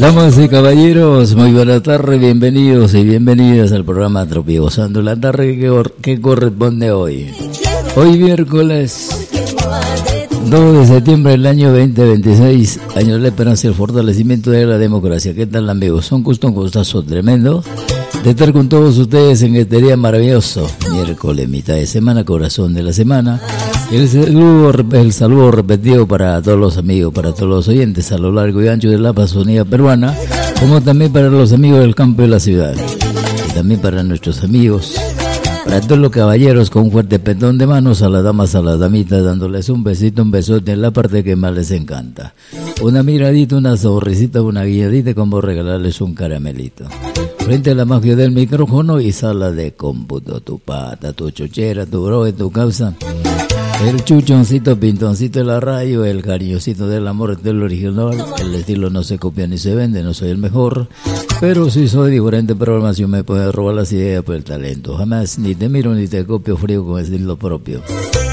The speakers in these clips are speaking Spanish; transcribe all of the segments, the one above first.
Damas y caballeros, muy buenas tardes, bienvenidos y bienvenidas al programa Tropigozando la Tarde que corresponde hoy. Hoy miércoles 2 de septiembre del año 2026, año de la esperanza y el fortalecimiento de la democracia. ¿Qué tal, amigos? Un gustazo tremendo de estar con todos ustedes en este día maravilloso, miércoles, mitad de semana, corazón de la semana. El saludo repetido para todos los amigos, para todos los oyentes a lo largo y ancho de la Amazonía peruana, como también para los amigos del campo y la ciudad, y también para nuestros amigos, para todos los caballeros, con un fuerte petón de manos, a las damas, a las damitas, dándoles un besito, un besote en la parte que más les encanta. Una miradita, una sonrisita, una guiadita, como regalarles un caramelito. Frente a la magia del micrófono y sala de cómputo, tu pata, tu chochera, tu bro, tu causa. El chuchoncito, pintoncito de la radio, el cariñosito del amor del original. El estilo no se copia ni se vende, no soy el mejor, pero si soy diferente programación me puede robar las ideas por el talento. Jamás ni te miro ni te copio frío con estilo propio.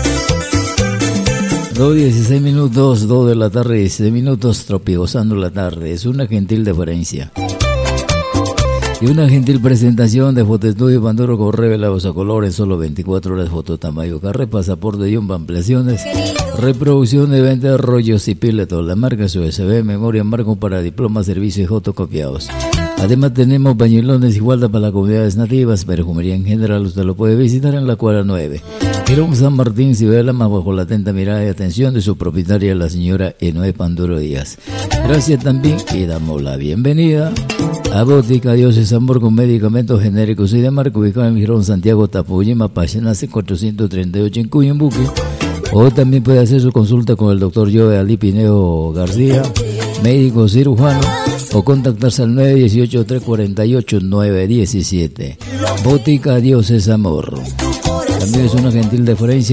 2:16 minutos, 2 de la tarde, 16 minutos, Tropigozando la Tarde. Es una gentil deferencia y una gentil presentación de Fotoestudio Panduro con revelados a color en solo 24 horas, foto tamaño carré, pasaporte y ampliaciones, reproducción de venta de rollos y piletos, las marcas USB, memoria, marco para diplomas, servicios y fotocopiados. Además tenemos pañuelones y guarda para las comunidades nativas, perfumería en general, usted lo puede visitar en la cuadra 9. Girón San Martín, Ciudad de la Más, bajo la atenta mirada y atención de su propietaria, la señora Enoe Panduro Díaz. Gracias también y damos la bienvenida a Botica Dioses Amor con medicamentos genéricos y de marca, ubicado en Girón, Santiago, Tapuyima, Pachenace 438 en Cuyambuque. O también puede hacer su consulta con el doctor Joe Ali Pineo García, médico cirujano, o contactarse al 918-348-917. Botica Dioses Amor. También es una gentil deferencia